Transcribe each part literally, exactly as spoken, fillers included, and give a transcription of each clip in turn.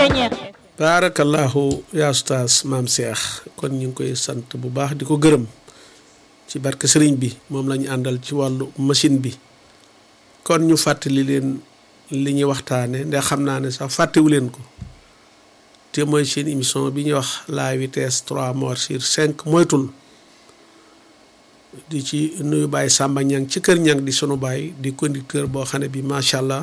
baarakallahu yaa ustaas maam Cheikh kon ñu ngi koy sant bu baax di ko gërëm ci barke sëriñ bi moom la ñu àndal ci wàllu machine bi kon ñu fàttali leen li ñuy waxtaane ndax xam naa ne sax fàttewu leen ko te mooy seen émission bi ñuy wax la vitesse trois morts sur cinq moytul di ci nuyu Baye Samba Ñang ci kër Ñang di sunu baay di conducteur boo xam ne bi macha allah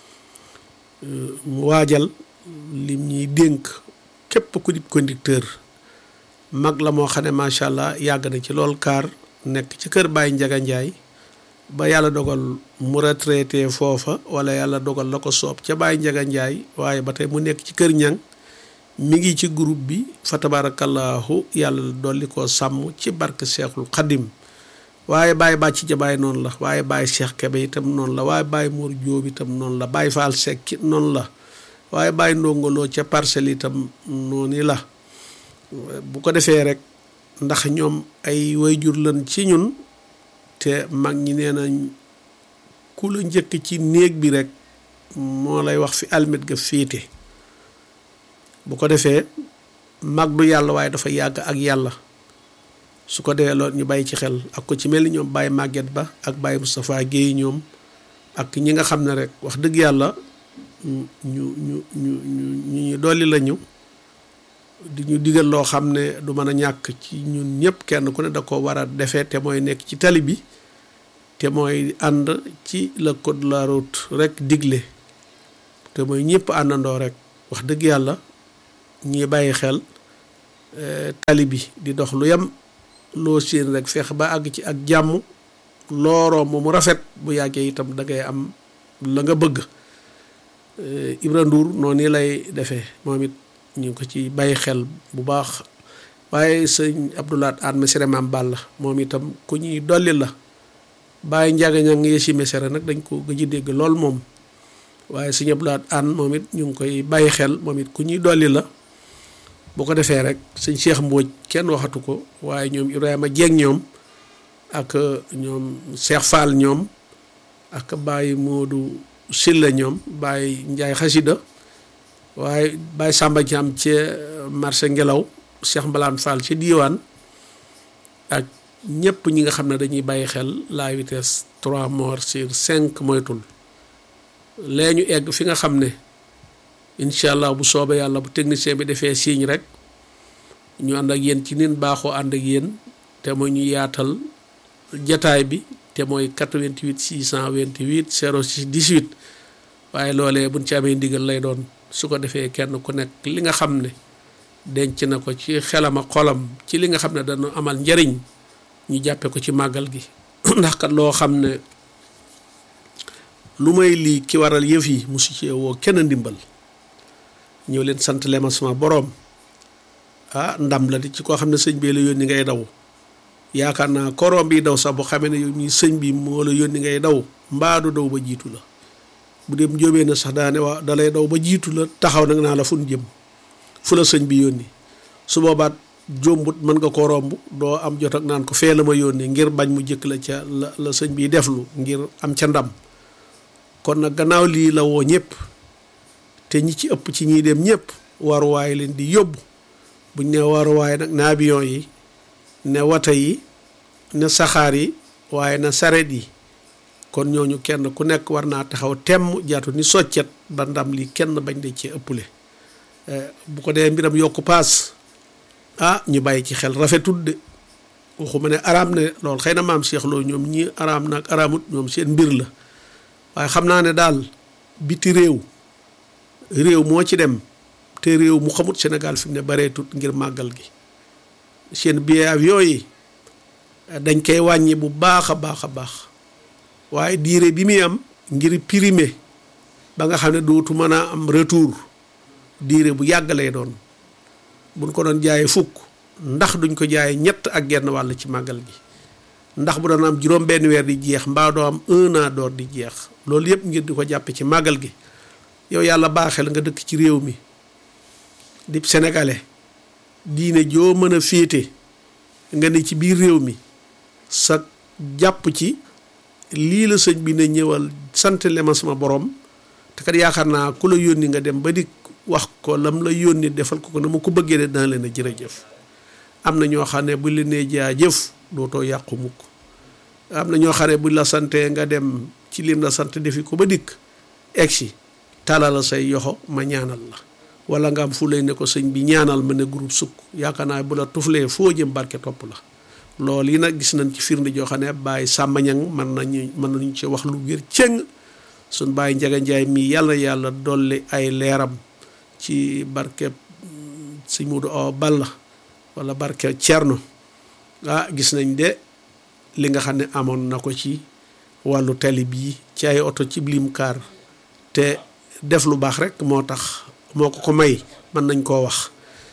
mu waajal lim ñuy dénk képp ku di conducteur mag la moo xam ne macha allah yàgg na ci lool kaar nekk ci kër Baye Njaga Njaay ba yàlla dogal mu retraité foofa wala yàlla dogal la ko soob ca Baye Njaga Njaay waaye ba tey mu nekk ci kër Ñang mi ngi ci groupe bi fa tabarakallahu yàlla dolli koo sàmm ci barke Seexul Xadim waaye Baye Bàcci ja Baye noonu la waaye Baye Cheikh Kebe itam noonu la waaye Baye Mor Jóob itam noonu la Baye Faal Sekk noonu la waaye Baye ndongoloo ca parcelle itam noonu la bu ko defee rek ndax ñoom ay wayjur lan ci ñun te mag ñi nee nañ ku la njëkk ci néeg bi rek moo lay wax fi almet ga féete bu ko defee mag du yàlla waaye dafa yàgg ak yàlla su ko defee loolu ñu bàyyi ci xel ak ko ci mel ni ñoom Baye Maguette Ba ak Baye Moustapha Guèye ñoom ak ñi nga xam ne rek wax dëgg yàlla ñu ñu ñu ñu ñu ñu dolli lañu di ñu digal loo xam ne du mën a ñàkk ci ñun ñëpp kenn ku ne da ko war a defee te mooy nekk ci tali bi te mooy ànd ci le code de la route rek digle te mooy ñëpp àndandoo rek wax dëgg yàlla ñi bàyyi xel tali bi di dox lu yem loo séen rek feex ba àgg ci ak jàmm looroo mu rafet bu yàggee itam da ngay am la nga bëgg Ibra Ndour noonu lay defee moom it ñu ngi ko ci bàyyi xel bu baax waaye sëñ Abdoulaat Aan Mesere Maam Balla moom itam ku ñuy dolli la Baye Njaga Ñang ngi si Mesere nag dañ ko gëj a dégg lool moom waaye sëñ Abdoulaat Aan moom it ñu ngi koy bàyyi xel moom it ku ñuy dolli la bu ko defee rek sëñ Cheikh Mbóoj kenn waxatu ko waaye ñoom Ibrahima Jeeg ñoom ak ñoom Cheikh Fall ñoom ak Baye Moodu Silla ñoom Baye Njaay Xasida waaye Baye Samba Thiam ci marché Ngelaw Cheikh Mbalaan Fall ci diiwaan ak ñëpp ñi nga xam ne dañuy bàyyi xel la vitesse trois morts sur cinq moytul lee ñu egg fi nga xam ne incha allah bu soobee yàlla bu technicien bi defee signe rek ñu ànd ak yéen ci nin baaxoo ànd ak yéen te mooy ñu yaatal jataay bi te mooy quatre-vingt-huit six cent vingt-huit zéro six dix-huit waaye loolee buñ ci amee ndigal lay doon su ko defee kenn ku nekk li nga xam ne denc na ko ci xelam ak xolam ci li nga xam ne dana amal njariñ ñu jàppe ko ci màggal gi ndax kat loo xam ne lu may lii ki waral yëf yi musu ci woo kenn ndimbal ñëw leen sant lema sama boroom ah ndam la di ci koo xam ne sëñ bi la yónni ngay daw yaakaar naa korom bi daw sax bu xamee ne yow ñuy sëñ bi moo la yónni ngay daw mbaadu daw ba jiitu la bu dem jóobee na sax daane waa dalay daw ba jiitu la taxaw nag naa la fu nu jëm fu la sëñ bi yónni su boobaat jombut mën nga ko romb doo am jot ak naan ko fee la ma yónni ngir bañ mu jëkk la ca la la sëñ bi deflu ngir am ca ndam kon nag gannaaw lii la woo ñëpp te ñi ci ëpp ci ñiy dem ñëpp waruwaay leen di yóbbu buñ ne waruwaay nag na avion yi ne wata yi ne saxaar yi waaye na saret yi kon ñooñu kenn ku nekk war naa taxaw temm jaatu ni soccet ba ndam li kenn bañ de ci ëppule bu ko dee mbiram yokku paas ah ñu bàyyi ci xel rafetul de waxuma ne araam ne loolu xëy na maam Cheikh Lo ñoom ñi araam nag araamut ñoom seen mbir la waaye xam naa ne daal biti réew réew moo ci dem te réew mu xamut Sénégal fi mu ne bareetut ngir màggal gi seen billet avion yi dañ koy wàññi bu baax a baax a baax waaye diire bi muy am ngir primé ba nga xam ne dootu mën a am retour diire bu yàgg lay doon buñ ko doon jaayee fukk ndax duñ ko jaayee ñett ak genn wàll ci màggal gi ndax bu doon am juróom benn weer di jeex mbaa doo am un an door di jeex loolu yëpp ngir di ko jàppe ci màggal gi yow yàlla baaxee la nga dëkk ci réew mi di sénégalais diine joo mën a féete nga ne ci biir réew mi sa jàpp ci lii la sëñ bi ne ñëwal sant le ma sama borom te kat yaakaar naa ku la yónni nga dem ba dikk wax ko lam la yónni defal ko ko na ma ko bëggee de dana leen a jërëjëf. am na ñoo xam ne bu leen nee jaajëf dootoo yàqu mukk. am na ñoo xam ne buñ la santee nga dem ci lim la sant defi ko ba dikk egsi talala say yoxo ma ñaanal la wala nga am fu lay ne ko sëñ bi ñaanal ma ne groupe sukk yaakaar naa bu la tuflee foo jëm barke topp la. loolu yi nag gis nañ ci firnde joo xam ne Baye Samba Niang mën nañu mën nañu ci wax lu wér cëng suñ Baye Njaga Njaay mii yàlla yàlla dolli ay leeram ci barke sëñ Mudu Awa Balla wala barke Cerno ah gis nañ de li nga xam ne amoon na ko ci wàllu tali bii ci ay oto ci blim kaar te def lu baax rek moo tax moo ko ko may mën nañ koo wax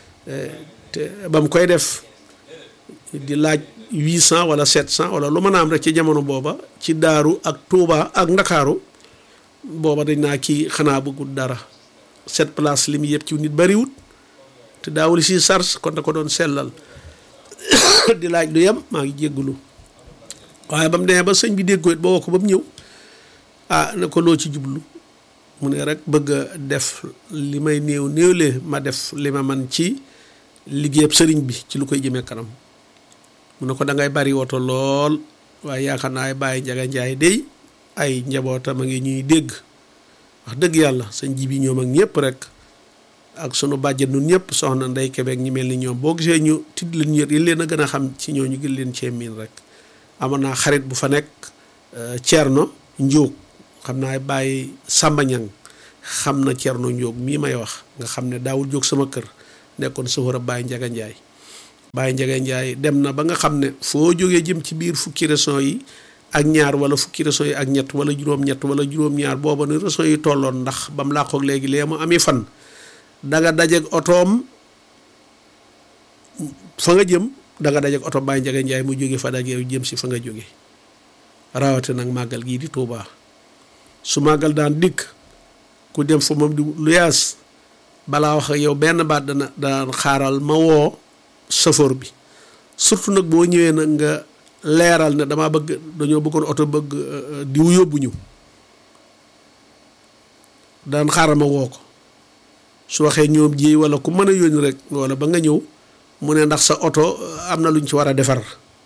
te ba mu koy def di laaj huit cent wala sept cent wala lu mën a am rek ci jamono booba ci Daaru ak Tuuba ak Ndakaaru booba dañ naa kii xanaa bëggul dara sept place li mu yëpp ci nit bariwut te daawul si sars kon da ko doon sellal di laaj lu yem maa ngi jéggulu waaye ba mu demee ba sëñ bi déggoo it ba woo ko ba mu ñëw ah ne ko loo ci jublu mu ne rek bëgg a def li may néew néewle ma def li ma man ci liggéeyab sëriñ bi ci lu koy jëmee kanam mu ne ko da ngay bari woto lool waaye yaakaar naa ay Baye Njaga Njaay dey ay njabootam a ngi ñuy dégg wax dëgg yàlla sëñ ji bi ñoom ak ñëpp rek ak sunu bàjjen nun ñëpp soxna Ndey Kebeek ñi mel ni ñoom boo gisee ñu tidd leen ñër yi leen a gën a xam ci ñooñu gën leen cee miin rek amoon naa xarit bu fa nekk Cerno Njóog xam naa Baye Samba Niang xam na Cerno Njóog mii may wax nga xam ne daawul jóg sama kër nekkoon safara Baye Njaga Njaay Baye Njaga Njaay dem na ba nga xam ne foo jógee jëm ci biir fukki régions yi ak ñaar wala fukki régions yi ak ñett wala juróom-ñett wala juróom-ñaar booba ni régions yi tolloon ndax ba mu làqoog léegi lee mu ami fan danga dajeeg otoom fa nga jëm danga dajeeg oto Baye Njaga Njaay mu jóge fa dajeeg jëm si fa nga jóge rawate nag màggal gii di Tuubaa su màggal daan dikk ku dem fa moom di lu yaas balaa wax ak yow benn baat dana daan xaaral ma woo chauffeur bi surtout nag boo ñëwee nag nga leeral ne dama bëgg dañoo bëggoon oto bëgg diw yóbbu ñu daan xaaral ma woo ko su waxee ñoom ji wala ku mën a yónni rek wala ba nga ñëw mu ne ndax sa oto am na luñ ci war a defar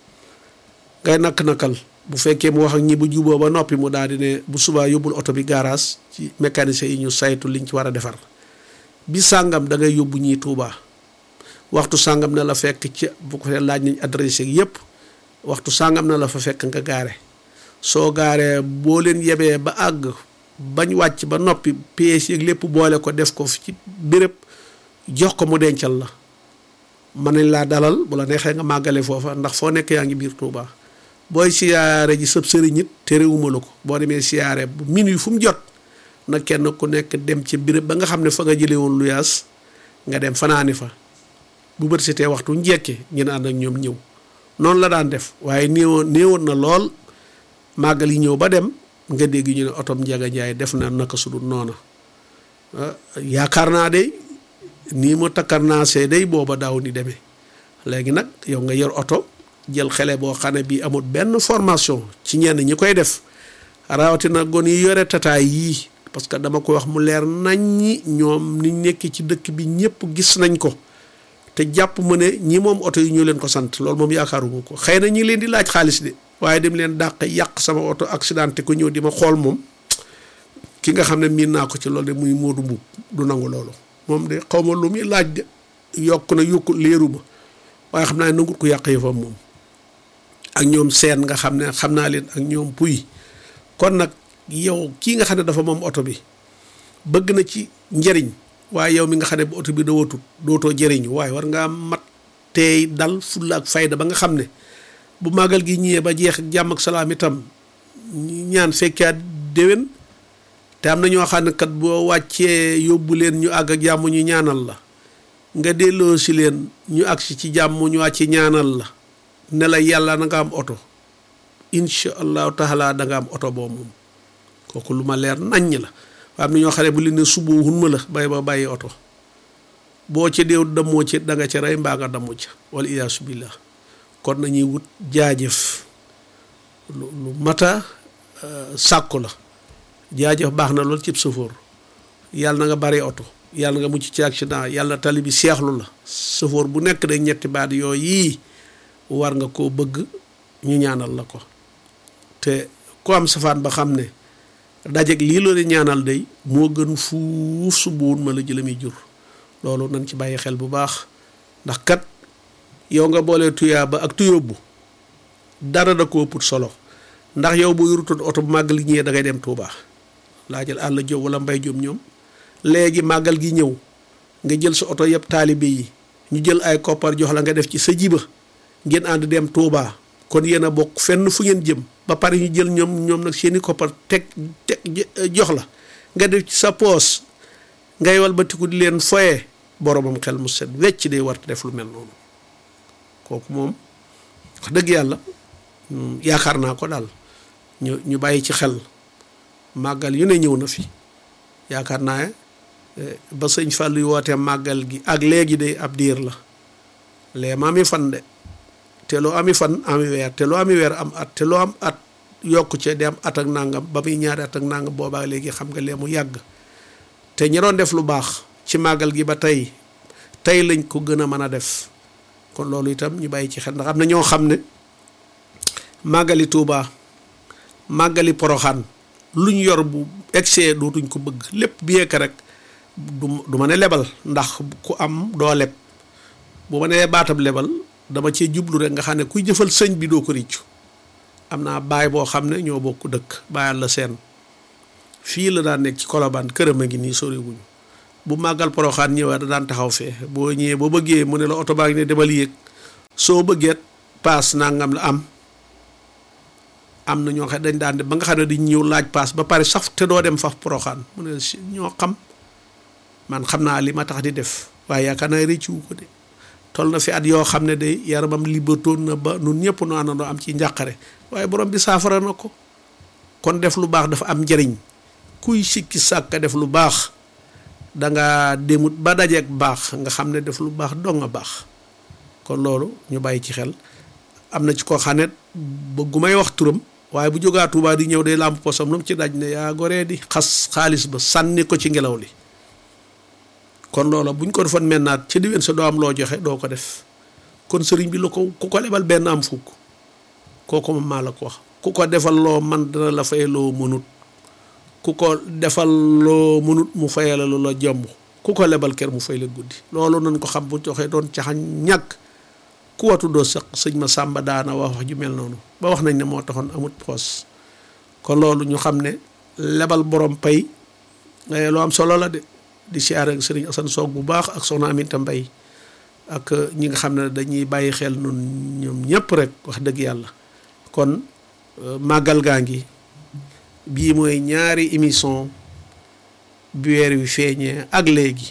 ngay nakk-nakkal bu fekkee mu wax ak ñi bu juboo ba noppi mu daal di ne bu subaa yóbbul oto bi garage ci mécanicien yi ñu saytu liñ ci war a defar bi sàngam da ngay yóbbu ñii Tuubaa waxtu sàngam na la fekk ci bu ko laaj nañ adressé yépp waxtu sàngam na la fa fekk nga gaare soo gaaree boo leen yebee ba àgg bañ wàcc ba noppi pièces yeeg lépp boole ko def ko fi ci béréb jox ko mu dencal la mën nañ laa dalal bu la neexee nga màggale foofa ndax foo nekk yaa ngi biir Tuubaa booy siyaare ji sëb sëriñ it terewuma la ko boo demee siyaare bu minuit fu mu jot nag kenn ku nekk dem ci béréb ba nga xam ne fa nga jëlee woon lu yaas nga dem fanaani fa bu bët setee waxtu njekke ngeen ànd ak ñoom ñëw noonu la daan def waaye néewoon néewoon na lool màggal yi ñëw ba dem nga dégg ñu ne otom Njaga Njaay def na naka sudul noona yaakaar naa de nii mu takkar naa see day booba daaw ni demee léegi nag yow nga yor oto jël xele boo xam ne bii amul benn formation ci ñenn ñi koy def rawatina gon yi yore tataay yii parce que dama koy wax mu leer nañ ñi ñoom ni nekk ci dëkk bi ñëpp gis nañ ko te jàpp ma ne ñi moom oto yi ñu leen ko sant loolu moom yaakaaruma ko xëy na ñi leen di laaj xaalis de waaye dem leen dàq yàq sama oto accidenté ko ñëw di ma xool moom ki nga xam ne miin naa ko ci loolu de muy Moodu Mbuub du nangu loolu moom de xaw ma lu muy laaj de yokk na yokku leeru ma waaye xam naa ne nangut ko yàq yëfam moom ak ñoom seen nga xam ne xam naa leen ak ñoom puy kon nag yow kii nga xam ne dafa moom oto bi bëgg na ci njëriñ waaye yow mi nga xam ne bu oto bi dawatut dootoo jëriñu waaye war ngaa mat teey dal fulla ak fayda ba nga xam ne bu màggal gi ñëwee ba jeex jàmm ak salaam itam ñaan fekkaat déwén te am na ñoo xam ne kat boo wàccee yóbbu leen ñu àgg ak jàmm ñu ñaanal la nga delloo si leen ñu agsi ci jàmm ñu wàcc ñaanal la ne la yàlla na nga am oto incha allahu taala da nga am oto boo moom kooku lu ma leer naññ la waaye am na ñoo xam ne bu leen ne suba hun ma la bay ba bàyyi oto boo ca déew dammoo ci da nga ca rey mbaa nga dammu ca wala iyaasu billah kon nañuy wut jaajëf lu lu mata sàkku la jaajëf baax na lool cib sëfoor yàlla na nga bari oto yàlla nga mucc ci accident yàlla tali bi seexlu la sëfoor bu nekk de ñetti baat yooyu yii war nga koo bëgg ñu ñaanal la ko te ku am safaan ba xam ne dajeg lii loolu ñaanal day moo gën fuuf su buun ma la ji la muy jur loolu nañ ci bàyyi xel bu baax ndax kat yow nga boolee tuyaa ba ak tuyóbbu dara da koo ëpp solo ndax yow boo yorutoon oto bu màggal gi ñëwee da ngay dem Touba laajal àll jóob wala mbay jóob ñoom léegi màggal gi ñëw nga jël sa oto yëpp taalibe yi ñu jël ay koppar jox la nga def ci sa jiba ngeen ànd dem Touba kon yéen a bokk fenn fu ngeen jëm ba pare ñu jël ñoom ñoom nag seeni koppar teg teg jox la nga def ci sa poos ngay walbatiku di leen foye boromam xel mu set wecc day war def lu mel noonu kooku moom wax dëgg yàlla yaakaar naa ko daal ñu ñu bàyyi ci xel màggal yu ne ñëw na fi yaakaar naa ba sëñ Fallou yu wootee màggal gi ak léegi de ab diir la lee ma ami fan de te loo ami fan ami weer te loo ami weer am at te loo am at yokku ci di am at ak nangam ba muy ñaari at ak nangam boobaa léegi xam nga lee mu yàgg te ñi doon def lu baax ci màggal gi ba tey tey lañ ko gën a mën a def kon loolu itam ñu bàyyi ci xel ndax am na ñoo xam ne màggali Tuuba màggali Poroxaan lu ñu yor bu excès dootuñ ko bëgg lépp bien que rek du du ma ne lebal ndax ku am doo leb bu ma nee baatab lebal dama cee jublu rek nga xam ne kuy jëfal sëñ bi doo ko riccu am naa baay boo xam ne ñoo bokk dëkk bàyyal la seen fii la daan nekk ci Colobane këram a ngi nii soriwuñu bu màggal Poroxaan ñëwee da daan taxaw fee boo ñëwee boo bëggee mu ne la oto baa ngi ne demal yéeg soo bëggee paas nangam la am am na ñoo xam dañ daan de ba nga xam ne di ñëw laaj paas ba pare saf te doo dem faf Poroxaan mu ne ñoo xam man xam naa li ma tax di def waaye yaakaar naa rëccu ko de toll na fi at yoo xam ne de yaramam libatoon na ba nun ñëpp nu àndandoo am ci njàqare waaye borom bi saafara na ko kon def lu baax dafa am njëriñ kuy sikki sàkka def lu baax danga demut ba dajeek baax nga xam ne def lu baax dong nga baax kon loolu ñu bàyyi ci xel am na ci koo xam ne bëggu may wax turam waaye bu jógaa Tuubaa di ñëw day làmp posam lu mu ci daj ne yaa goree di xas xaalis ba sànni ko ci ngelaw li kon loola buñ ko defoon mennaat ca diwén sa doo am loo joxe doo ko def kon sëriñ bi la ko ku ko lebal benn am fukk kooku moom maa la ko wax ku ko defal loo man dana la fay loo mënut ku ko defal loo mënut mu fayala lu la jomb ku ko lebal ker mu fay la guddi loolu nañ ko xam bu joxee doon caxañ ñàkk ku watu doo sëq sëñ ma sàmba daana wax wax ju mel noonu ba wax nañ ne moo taxoon amut poos kon loolu ñu xam ne lebal borom pay lu am solo la de di siyaare ak sëriñ Asan Soog bu baax ak soxna Aminta Mbay ak ñi nga xam ne dañuy bàyyi xel nun ñoom ñëpp rek wax dëgg yàlla kon màggal gaa ngi bii mooy ñaari émission bi weer wi feeñee ak léegi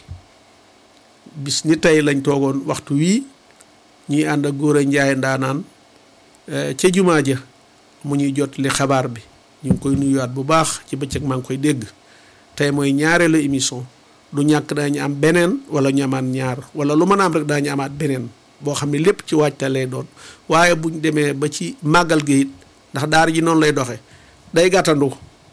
bis ni tey lañ toogoon waxtu wii ñuy ànd ak góor a njaay ndaanaan ca jumaa ja mu ñuy jot li xabaar bi ñu ngi koy nuyuwaat bu baax ci bëccëg maa ngi koy dégg tey mooy ñaareelu émission du ñàkk daañu am beneen wala ñu amaat ñaar wala lu mën a am rek daañu amaat beneen boo xam ne lépp ci waajta lay doon waaye buñ demee ba ci màggal gi it ndax daara ji noonu lay doxe day gàttandu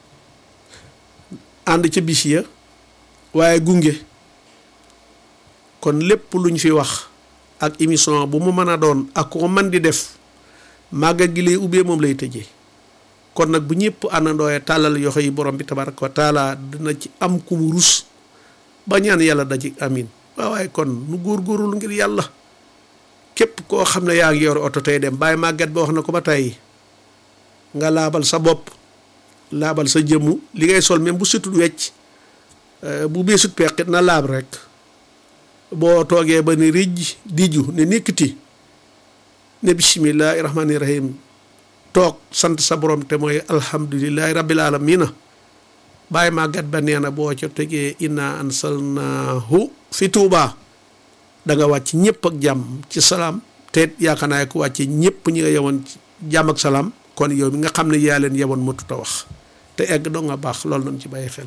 ànd ca bis ya waaye gunge kon lépp luñ fi wax ak émission bu mu mën a doon ak ko man di def màggal gi lay ubbee moom lay tëjee kon nag bu ñëpp àndandooyee tàllal yoxo yi borom bi tabaraka wa taala dina ci am ku mu rus ba ñaan yàlla daji amin waaw waaye kon nu góorgóorlu ngir yàlla képp koo xam ne yaa ngi yor oto tey dem bàyyi màgget ba wax na ko ba tey nga laabal sa bopp laabal sa jëmmu li ngay sol même bu sutut wecc bu beesut peqit na laab rek boo toogee ba ni rijj diju ne nekkiti ne bismillahi rahmani rahim toog sant sa borom te mooy alhamdulillahi rabbil alamina bàyyi màggat ba nee na boo ca tegee inna ansalnahu fi Tuuba da nga wàcc ñëpp ak jàmm ci salaam te yaakaar naa ko wàcce ñëpp ñi nga yewoon ci jàmm ak salaam kon yow mi nga xam ne yaa leen yewoon matut a wax te egg doo nga baax loolu nañ ci bàyyi xel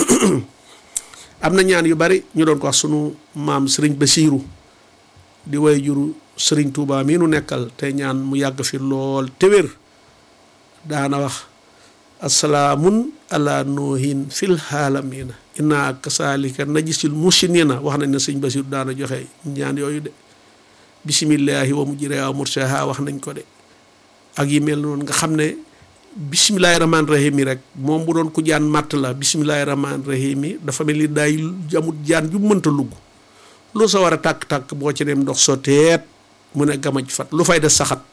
am na ñaan yu bari ñu doon ko wax sunu maam sëriñ Basiiru di way juru sëriñ Tuuba mii nu nekkal te ñaan mu yàgg fi lool te wér daana wax asalaamun ala noohin fil xaalamiina inna kasaalika najzil muhsiniina wax nañ ne sëñ Basiru daana joxe ñaan yooyu de bisimillahi wa mujriha wa mursaha wax nañ ko de ak yi mel noonu nga xam ne bisimilahi rahmaani rahim yi rek moom bu doon ku jaan màtt la bisimilahi rahmaani rahim yi dafa mel ni daay jamut jaan ju mënta lugg lu sa war a tàkk-tàkk boo ci dem ndox soteet mu ne gamaj fat lu fay des saxat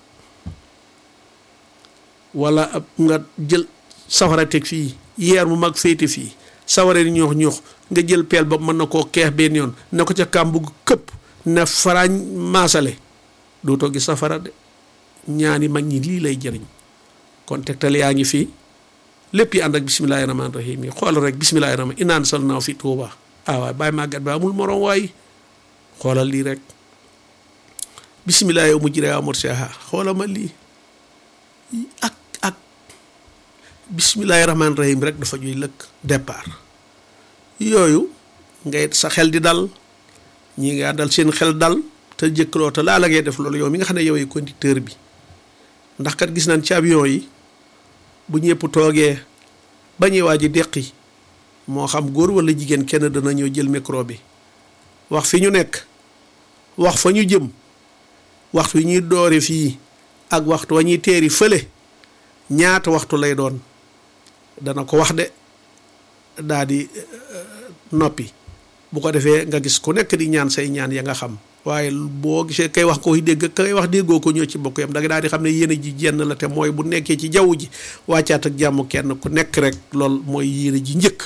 wala ab nga jël safara teg fii yeer mu mag féete fii sawara ni ñoox ñoox nga jël peel ba mën na koo keex benn yoon ne ko ca kàmbug këpp ne faraañ maasale dootoo gis safara de ñaani mag ñi lii lay jëriñ kon tegtal yaa ngi fii lépp yi ànd ak bisimilahi rahmaani rahim yi xoolal rek bisimilahi rahmaani inaan sal naaw fi tuuba ah waay bàyyi màggat ba amul morom waay xoolal lii rek bisimilahi wa mujriha wa mursaha xoolal ma lii ak ak bisimilahi rahmaani rahim rek dafa ñuy lëkk départ yooyu ngay sa xel di dal ñi nga dal seen xel dal te jëkkaloo te laa la ngay def loolu yow mi nga xam ne yow yi conducteur bi ndax kat gis nañ ci avion yi bu ñëpp toogee ba ñuy waaj a deqi moo xam góor wala jigéen kenn dana ñëw jël micro bi wax fi ñu nekk wax fa ñu jëm waxtu yi ñuy doore fii ak waxtu wa ñuy teeri fële ñaata waxtu lay doon dana ko wax de daa di noppi bu ko defee nga gis ku nekk di ñaan say ñaan ya nga xam waaye boo gisee kay wax ko dégg kay wax déggoo ko ñoo ci bokk yam da nga daal di xam ne yéene ji jenn la te mooy bu nekkee ci jaww ji wàccaat ak jàmm kenn ku nekk rek lool mooy yéene ji njëkk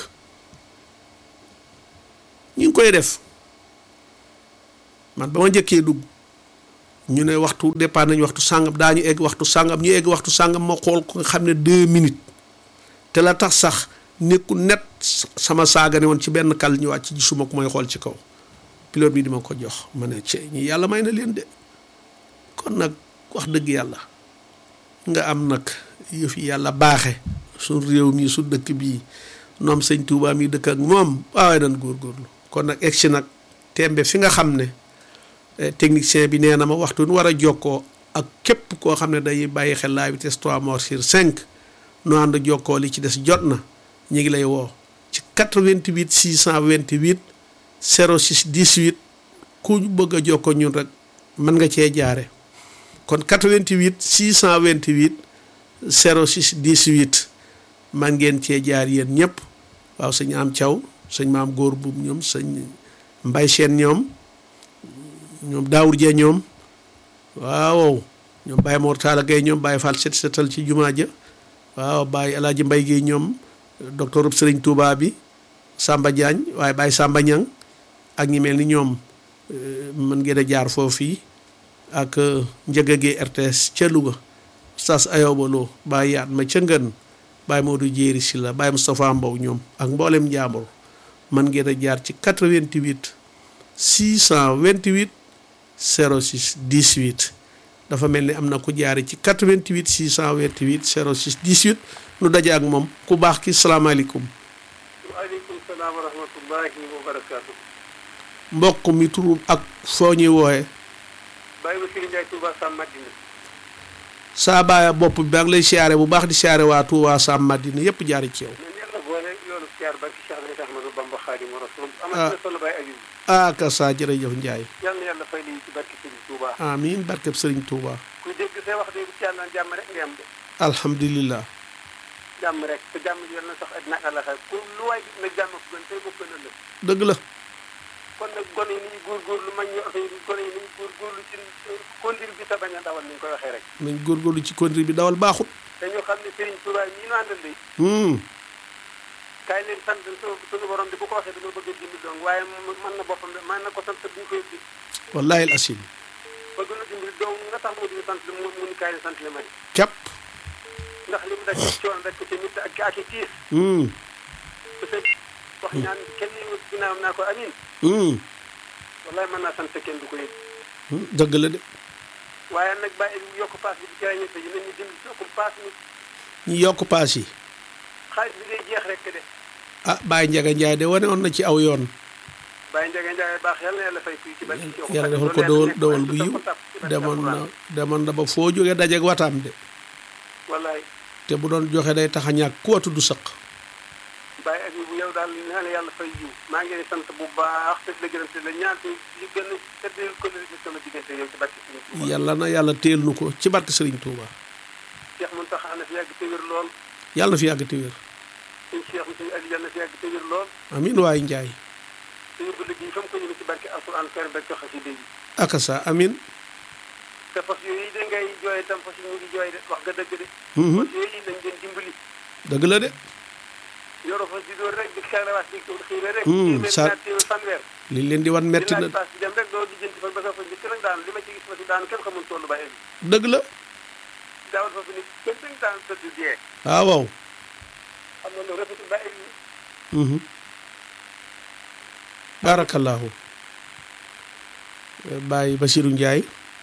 ñu ngi koy def man ba ma njëkkee dugg ñu ne waxtu départ nañu waxtu sàngam daañu egg waxtu sàngam ñu egg waxtu sàngam ma xool ko nga xam ne deux minutes te la tax sax nekku net sama saaga ne woon ci benn kal ñu wàcc gisuma ko mooy xool ci kaw pilote bi di ma ko jox ma ne ci ñi yàlla may na leen de kon nag wax dëgg yàlla nga am nag yëf yi yàlla baaxe su réew mi su dëkk bii noom sëñ Tuubaa mi dëkk ak moom waaye dañ góorgóorlu kon nag egsi nag tembe fi nga xam ne technicien bi nee na ma waxtu nu war a jokkoo ak képp koo xam ne day bàyyi xel la vitesse trois morts sur cinq nu ànd jokkoo li ci des jot na ñu ngi lay woo ci quatre-vingt-huit six cent vingt-huit zéro six dix-huit ku bëgg a jokkoo ñun rek mën nga cee jaare kon quatre-vingt-huit six cent vingt-huit zéro six dix-huit man ngeen cee jaar yéen ñëpp waaw sëñ am Thiaw sëñ maam góor buub ñoom sëñ mbay seen ñoom ñoom daawur jee ñoom waaw ñoom Baye Mor Talla Gueye ñoom Baye Fall set setal ci jumaa ja waaw Baye Alaaji Mbay Gueye ñoom docteur Sëriñ Touba bi Samba Diagne waaye Baye Samba Ñang ak ñi mel ni ñoom mën ngeen a jaar foofu yi ak Njëga Gueye R T S ca Louga Sas Ayoba Lo Baye Yaat ma ca Ngën Baye Modou Jéeri Silla Baye Moustapha Mbow ñoom ak mboolem njaambur mën ngeen a jaar ci quatre-vingt-huit six cent vingt-huit zéro six dix-huit dafa mel ni am na ku jaare ci quatre-vingt-huit six cent vingt-huit zéro six dix-huit nu daje ak moom ku baax ki salaamaaleykum. waaleykum salaam wa rahmatullahi wa barakaatu. mbokk mi turu ak foo ñuy wooyee. Baye Bassirou Ndiaye Touba Sam Madina. saa baaya bopp bi ak lay siyaare bu baax di siyaare waa Touba Sam Madina yépp jaare ci yow. ah ah kasa jërëjëf Ndiaye. yal na yàlla fay lii ci barke Serigne Touba. amiin barkeb Serigne Touba. kuy dégg say wax dëgg ci yàlla jàmm rek nga am de. alhamdulilah. jàmm rek te jàmm ji yal na sax àddina ak àllaxira ku lu waay gis nag jàmm ko gën tey bokk na la. dëgg la. kon nag gone yi ni ñu góorgóorlu mag ñi oto yi gone yi ni ñu góorgóorlu ci conduite bi te bañ a dawal ni ñu koy waxee rek. nañ góorgóorlu ci conduite bi dawal baaxut. dañoo xam ne Serigne Touba ñi ñu àndal de. kaay leen sant suñu borom bi bu ko waxee dama bëgg a dimbali dong waaye mën na boppam de mën na ko sant bu ñu koy di. wallaahi al asim. bëgg na dimbali dong nga tax moo di sant mu mu ni kaay leen sant le may. képp. ndax li mu daj ci coon rek ci nit ak ak i tiis. te fekk wax ñaan kenn ñu ginnaawam naa ko amiin. wallaahi mën naa sant kenn du ko yëg. dëgg la de. waaye nag bàyyi yokk paas bi di jaay ñett yi nañ ñu dimbali yokk paas mi. ñu yokk paas yi. xaalis bi day jeex rek de. ah Baye Ndiaga Ndiaye de wane woon na ci aw yoon. Baye Ndiaga Ndiaye baax yal na yàlla fay kuy ci bari. yàlla defal ko dawal dawal bu yiw demoon na demoon na ba foo jógee dajeeg wataam de. wallaay. te bu doon joxe day tax a ñàkk ku watu du sëq. Baye ak bu yow daal naa la yàlla fay jiw maa ngi lay sant bu baax te di la gërëm te la ñaan te li gën a tëddee communauté sama diggante yow ci barke Sëriñ Touba. yàlla na yàlla teel nu ko ci barke Sëriñ Touba. Cheikh Mountakha na fi yàgg te wér lool. yàlla na fi yàgg te wér. suñu Cheikh monsieur Aliou yàlla na fi yàgg te wér lool. amiin waay Njaay. suñu bële bii fa mu ko ñëwee ci barke alquran karim ba joxe si dégg. akasa amiin. te fas yooyu da ngay jooy itam fas yi ñu ngi jooy de wax nga dëgg de. fas yooyu nañ leen dimbali. dëgg la de. yoroo fas di door rek di xeerawaat di xiire rek. sa téeméer fanweer. li leen di wan metti na. di laaj paas di dem rek doo di jënti fa ba sa fa njëkk nag daan li ma ci gis fa si daan kenn xamul tollu ba egg. dëgg la. daawal fa fi ni kenn dañ daan tëdd dee. waaw waaw. xam nga loolu rafetul ba egg. baarakallaahu. Baye Bassirou Ndiaye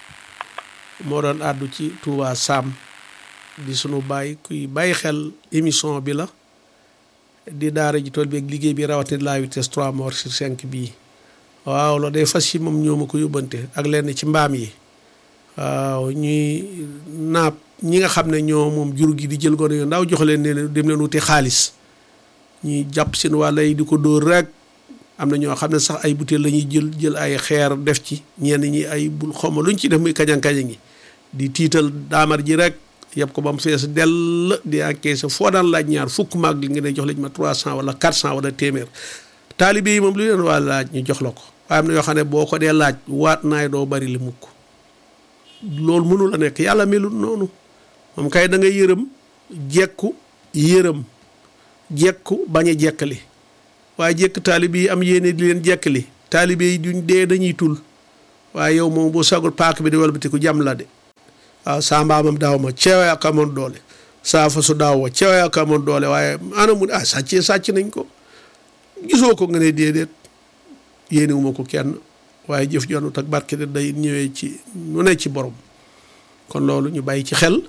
moo doon àddu ci Touba Sam di sunu baay kuy bàyyi xel émission bi la di daara ji tool bi ak liggéey bi rawatina la vitesse trois morts sur cinq bii waaw loolu day fas yi moom ñoo ma ko yóbbante ak lenn ci mbaam yi waaw ñuy naap ñi nga xam ne ñoo moom jur gi di jël gone yu ndaw jox leen ne dem leen wuti xaalis ñuy jàpp seen wàlla yi di ko dóor rek am na ñoo xam ne sax ay butéel la ñuy jël jël ay xeer def ci ñenn ñi ay bul xawma luñ ci def muy kañang-kañang yi di tiital daamar ji rek yëpp ko ba mu fees dell di encaissé foo daan laaj ñaar fukk maag li nga ne jox lañ ma trois cent wala quatre cent wala téeméer taalibe yi moom lu leen waa laaj ñu jox la ko waaye am na yoo xam ne boo ko dee laaj waat naay doo bari li mukk loolu mënu la nekk yàlla melul noonu moom kay da ngay yërëm jekku yërëm jekku bañ a jekkali waaye jekk taalibe yi am yéene di leen jekkali taalibe yi duñ dee dañuy tul waaye yow moom boo sagul paak bi di walbatiku jam la de waaw saa mbaamam daaw ma ceewee ak amoon doole saa fasu daaw wa ceewee ak amoon doole waaye ana mu ah sàccee sàcc nañ ko gisoo ko nga ne déedéet yéenewuma ko kenn waaye jëf jonut ak barke de day ñëwee ci nu ne ci borom kon loolu ñu bàyyi ci xel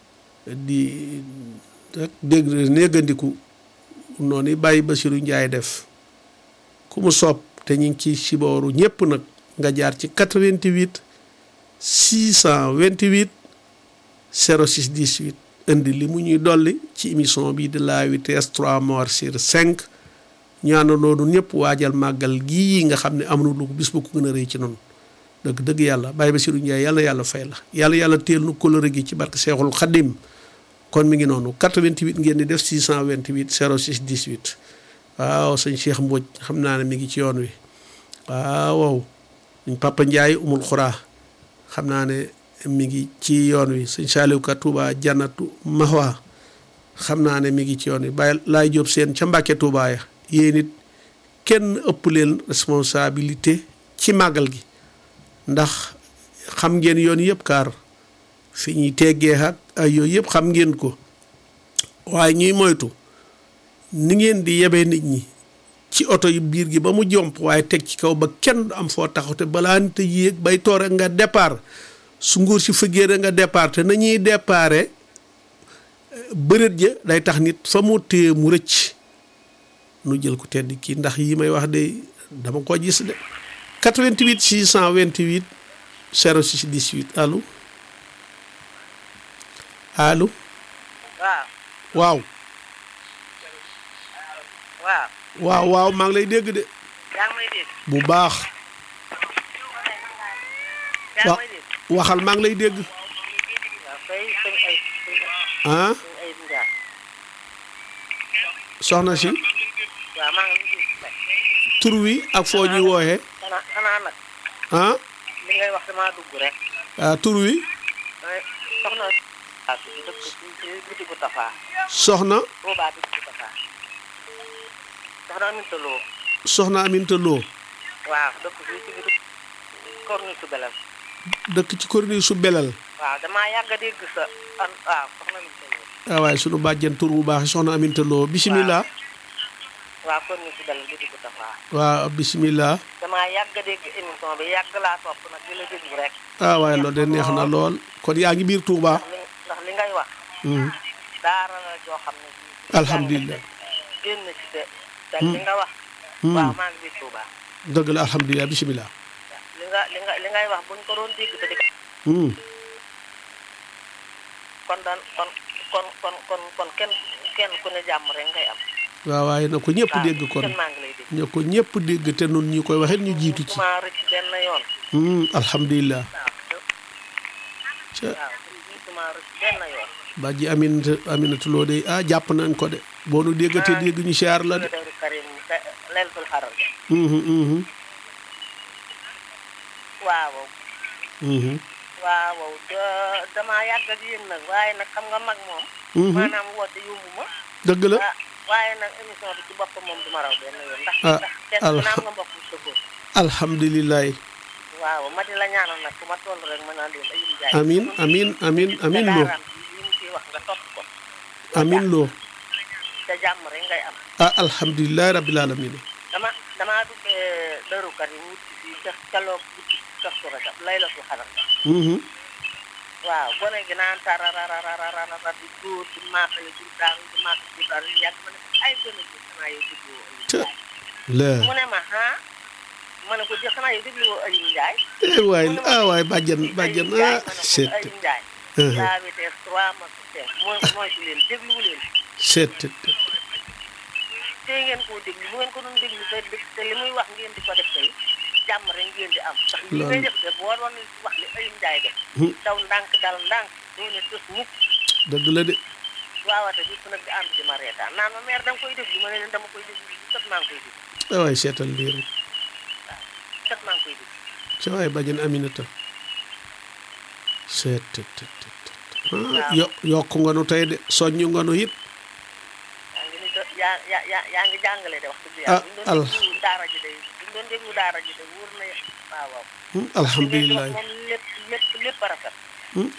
di rek dégg néggandiku noonu bàyyi Bassirou Ndiaye def ku mu soob te ñu ngi ci sibooru ñëpp nag nga jaar ci quatre-vingt-huit six cent vingt-huit zéro six dix-huit indi li mu ñuy dolli ci émission bi de la vitesse trois morts sur cinq ñaana loolu ñëpp waajal màggal gii nga xam ne amul lu bis bu ko gën a rëy ci noonu dëgg dëgg yàlla Baye Bassirou Ndiaye yàlla yàlla fay la yàlla yàlla teel nu kóllëre gi ci barke Seexul Xadim kon mi ngi noonu quatre-vingt-huit ngeen di def six cent vingt-huit zéro six dix-huit waaw sëñ Cheikh Mbodj xam naa ne mi ngi ci yoon wi waaw waaw sëñ Papa Ndiaye umul xuraa xam naa ne mi ngi ci yoon wi sëñ Saliou Ka Touba Jannatu Mahwa xam naa ne mi ngi ci yoon wi Baye Laay Jóob seen ca Mbàkke Touba ya yéen it kenn ëpp leen responsabilité ci màggal gi ndax xam ngeen yoon yëpp kaar fi ñuy teggee ak ay yooyu yëpp xam ngeen ko waaye ñuy moytu ni ngeen di yebee nit ñi ci oto yu biir gi ba mu jomp waaye teg ci kaw ba kenn du am foo taxaw te balaa nit a yéeg bay toore nga départ su nguur si fëggee nga départ te nañuy déparé bërët ja day tax nit fa mu téye mu rëcc nu jël ko tedd kii ndax yi may wax de dama ko gis de quatre-vingt-huit six cent vingt-huit zéro six dix-huit allo allo waaw waaw waaw waaw maa ngi lay dégg de yaa ngi may dégg bu baax yaa wa ngi may dégg waxal maa ngi lay dégg waaw kay sëñ ay ah sëñ ay Ndiaye soxna si waaw maa ngi lay dégg tur wi ak foo ñuy wooxee xanaa xanaa nag ah li ngay wax damaa dugg rek ah tur wi soxna waaw dëkk ci bitigu Tafa soxna Touba bitigu Tafa soxna Aminta Lo soxna Aminta Lo waaw dëkk fii ci bitigu Corniche su Belal dëkk ci Corniche su Belal waaw damaa yàgg a dégg sa an waaw soxna Aminta Lo ah waaye sunu bàjjen tur bu baax soxna Aminta Lo bisimilah waaw Corniche su Belal bitigu Tafa waaw bisimilah damaa yàgg a dégg émission bi yàgg laa topp nag di la déglu rek ah waaye loolu de neex na lool kon yaa ngi biir Touba ndax li ngay wax daara la joo xam ne alhamdulilah génn ci te te li nga wax waaw maa ngi biir Touba dëgg la alhamdulilah bisimilah li nga li nga li ngay wax buñ ko doon dégg te di kon daan kon kon kon kon kon kenn kenn ku ne jàmm rek ngay am waaw waaye na ko ñëpp dégg kon maa ngi lay dégg. ña ko ñëpp dégg te nun ñu koy waxee ñu jiitu ci. maa rëcc benn yoon. Hmm, alhamdulilah. ca waaw maa rëcc benn yoon. bàjji Aminata Aminata Lo de ah jàpp nañ ko de boo nu déggatee dégg ñu siyaar la de. Daaru Karim Laylatul Xarar. Mhm, mhm, waaw. mhm, waaw da- damaa yàgg ak yéen nag waaye nag xam nga mag moom. mhm. maanaam woote yombu ma. dëgg la. ah waaye nag émission bi ci boppam moom du ma raw benn yoon. ndax Ah, ndax kenn ku ne am nga mbokk sa góor. alhamdulilah. waaw ma di la ñaanal nag ku ma toll rek mën naa leen ayib jaay. amin amin amin amin loo daaraam bi li mu ciy wax nga topp ko. amin loo te jàmm rek ngay am. ah alhamdulilah rabbil alamin. dama damaa duggee Daaru Karim wut ci fii ca caloo guddi Kazu Rajab Laylatul Xadar. Mhm, waaw gone gi naan tarararararara di góor di maakale di daanu di maakale di daanu yàgg ma ne ay gone gi xanaa yow dégluwoo Ayib ca Njaay. la mu ne ma ah ma ne ko di xanaa yow dégluwoo Ayib Njaay. eh waay ah waay bàjjan bàjjan Ayib Njaay ah ma ne ko seet Ayib Njaay. Uh-huh. yaa vitesse trois ma cinq mooy mooy ci leen dégluwu leen. seet tey ngeen koo déglu bu ngeen ko doon déglu te te li muy wax ngeen di ko def tey jàmm rek ngeen di am. ndax li ngay def de boo doon wax li Ayib Njaay def. Hmm. daw ndànk dal ndànk doo ne tës mukk. dëgg la de. waawate bi fu nag di ànd di ma reetaan naan ma mère da nga koy déglu ma ne leen dama koy déglu sët maa ngi koy déglu ah waay seetal lii rek sët maa ngi koy déglu. ca waay bàjjan Aminata seet ah yo yokk nga nu tey de soññu nga nu it. yaa ngi ni do yaa yaa yaa yaa ngi jàngale de wax dëgg Ah, yàlla. bu ñu doon déglu daara ji de bu ñu doon déglu daara ji de wóor na waaw waaw. Hmm, alhamdulilah moom lépp lépp lépp a rafet. Hmm,